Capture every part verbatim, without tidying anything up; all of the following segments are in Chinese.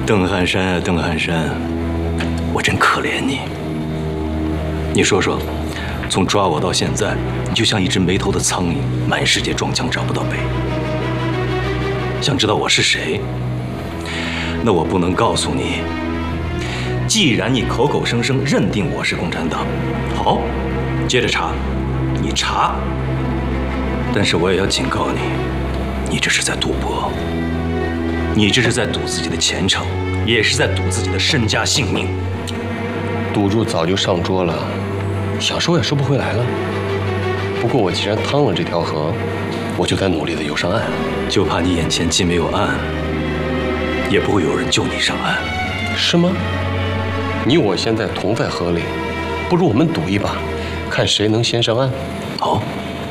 邓汉山啊，邓汉山，我真可怜你。你说说，从抓我到现在，你就像一只没头的苍蝇，满世界撞墙找不到北。想知道我是谁？那我不能告诉你。既然你口口声声认定我是共产党，好，接着查，你查。但是我也要警告你，你这是在赌博。 你这是在赌自己的前程，也是在赌自己的身家性命。 赌注早就上桌了，想收也收不回来了。不过我既然趟了这条河，我就该努力的游上岸。 就怕你眼前既没有岸，也不会有人救你上岸， 是吗？你我现在同在河里，不如我们赌一把，看谁能先上岸。 好。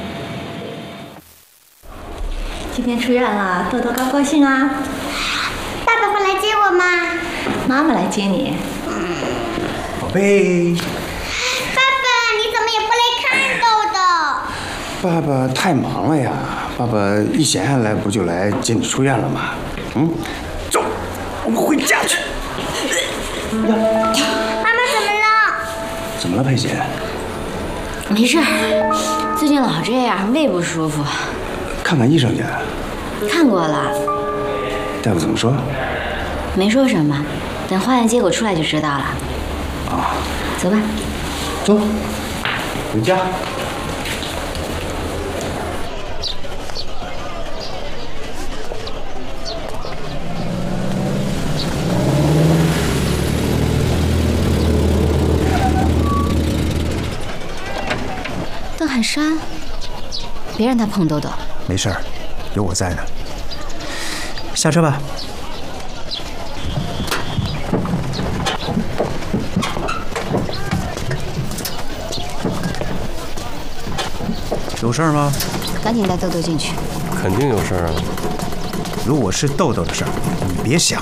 今天出院了，豆豆高不高兴啊？ 爸爸会来接我吗？ 妈妈来接你。 宝贝。 爸爸，你怎么也不来看豆豆？ 爸爸太忙了呀，爸爸一闲下来不就来接你出院了吗？嗯，走，我们回家去。 妈妈怎么了？ 怎么了，佩姐？ 没事儿，最近老这样，胃不舒服。 看看医生去。 看过了。 大夫怎么说？ 没说什么，等化验结果出来就知道了。 啊， 走吧。 走，回家。 邓汉山，别让他碰豆豆。 没事儿，有我在呢。下车吧。有事儿吗？ 赶紧带豆豆进去。 肯定有事儿啊。 如果是豆豆的事儿，你别想。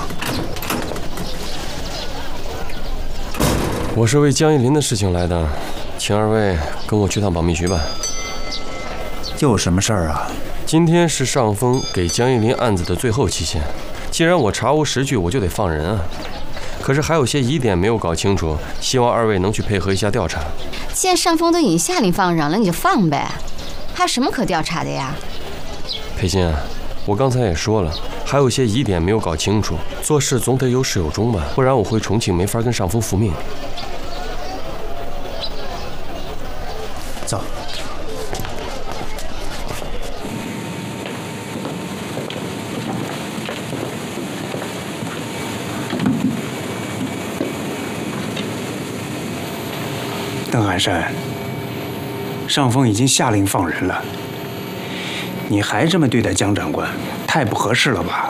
我是为江一林的事情来的，请二位跟我去趟保密局吧。 又有什么事儿啊？ 今天是上峰给江一林案子的最后期限，既然我查无实据，我就得放人啊。可是还有些疑点没有搞清楚，希望二位能去配合一下调查。 既然上峰都已经下令放人了，你就放呗，还有什么可调查的呀？ 佩欣啊，我刚才也说了，还有些疑点没有搞清楚，做事总得有始有终吧，不然我回重庆没法跟上峰复命。 走。 邓汉山，上峰已经下令放人了，你还这么对待江长官，太不合适了吧？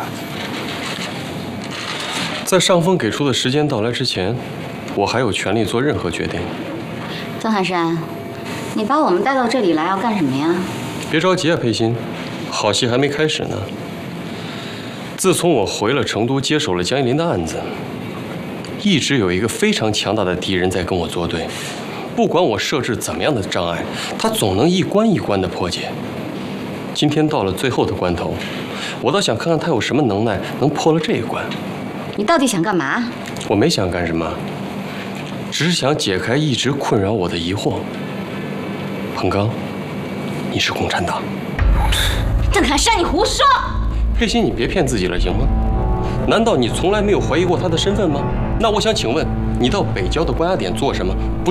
在上峰给出的时间到来之前，我还有权利做任何决定。 邓汉山，你把我们带到这里来要干什么呀？ 别着急啊，佩欣，好戏还没开始呢。自从我回了成都，接手了江一林的案子，一直有一个非常强大的敌人在跟我作对。 不管我设置怎么样的障碍，他总能一关一关的破解。今天到了最后的关头，我倒想看看他有什么能耐能破了这一关。 你到底想干嘛？ 我没想干什么，只是想解开一直困扰我的疑惑。彭刚，你是共产党？ 邓汉山，你胡说！ 佩欣，你别骗自己了，行吗？难道你从来没有怀疑过他的身份吗？那我想请问，你到北郊的关押点做什么？不